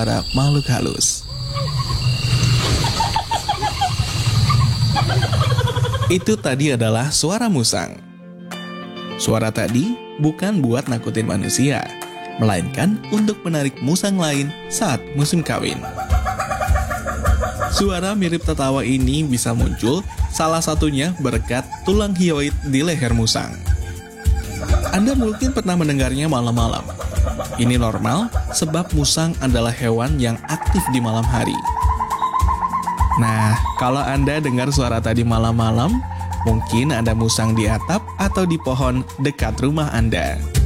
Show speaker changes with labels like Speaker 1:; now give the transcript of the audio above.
Speaker 1: para makhluk halus. Itu tadi adalah suara musang. Suara tadi bukan buat nakutin manusia, melainkan untuk menarik musang lain saat musim kawin. Suara mirip tertawa ini bisa muncul salah satunya berkat tulang hyoid di leher musang. Anda mungkin pernah mendengarnya malam-malam. Ini normal sebab musang adalah hewan yang aktif di malam hari. Nah, kalau Anda dengar suara tadi malam-malam, mungkin ada musang di atap atau di pohon dekat rumah Anda.